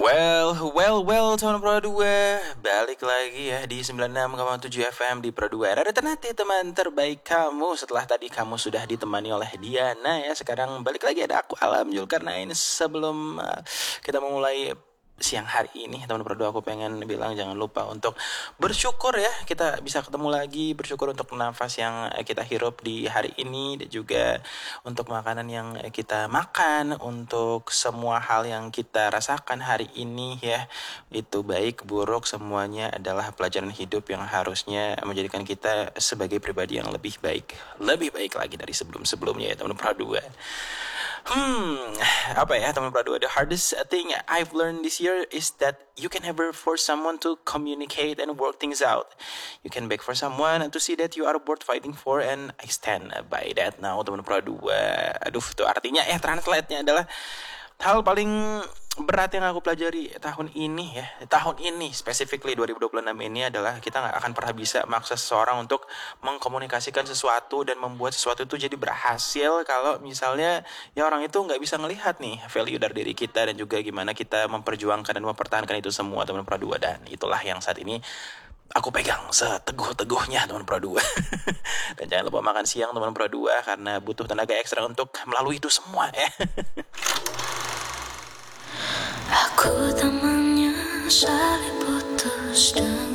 Well, teman Pro 2, balik lagi ya di 96,7 FM di Pro 2. Ada nanti teman terbaik kamu. Setelah tadi kamu sudah ditemani oleh Diana ya, sekarang balik lagi ada aku Alam Zulkarnain. Sebelum kita memulai siang hari ini, teman Pro 2, aku pengen bilang jangan lupa untuk bersyukur ya, kita bisa ketemu lagi, bersyukur untuk nafas yang kita hirup di hari ini, dan juga untuk makanan yang kita makan, untuk semua hal yang kita rasakan hari ini ya. Itu baik, buruk, semuanya adalah pelajaran hidup yang harusnya menjadikan kita sebagai pribadi yang lebih baik lagi dari sebelum-sebelumnya ya teman Pro 2. Apa ya teman Pro 2, the hardest thing I've learned this year is that you can never force someone to communicate and work things out. You can beg for someone to see that you are worth fighting for, and I stand by that now teman Pro 2. Aduh, itu artinya translate-nya adalah hal paling berat yang aku pelajari tahun ini ya. Tahun ini, specifically 2026 ini adalah kita gak akan pernah bisa maksa seseorang untuk mengkomunikasikan sesuatu dan membuat sesuatu itu jadi berhasil kalau misalnya ya orang itu gak bisa ngelihat nih value dari diri kita dan juga gimana kita memperjuangkan dan mempertahankan itu semua teman Pro 2. Dan itulah yang saat ini aku pegang seteguh-teguhnya teman Pro 2. Dan jangan lupa makan siang teman Pro 2 karena butuh tenaga ekstra untuk melalui itu semua ya. Aku tak menyesali putus dengan